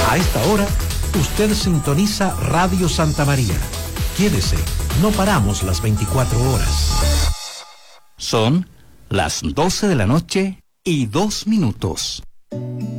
A esta hora, usted sintoniza Radio Santa María. Quédese, no paramos las 24 horas. Son las 12 de la noche y 2 minutos.